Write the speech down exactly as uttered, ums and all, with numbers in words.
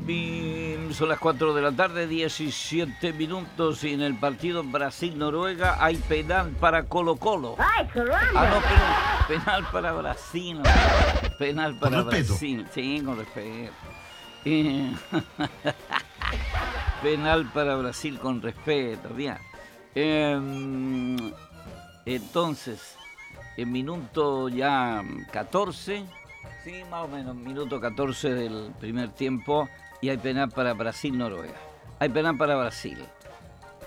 Bim, son las cuatro de la tarde, diecisiete minutos, y en el partido Brasil-Noruega hay penal para Colo-Colo. ¡Ay, Colombia! Ah, no, penal, penal para Brasil. No. Penal para Con respeto. Brasil. Sí, con respeto. Eh, penal para Brasil con respeto, bien. Eh, entonces, en minuto ya catorce, sí, más o menos, minuto catorce del primer tiempo, y hay penal para Brasil-Noruega. Hay penal para Brasil.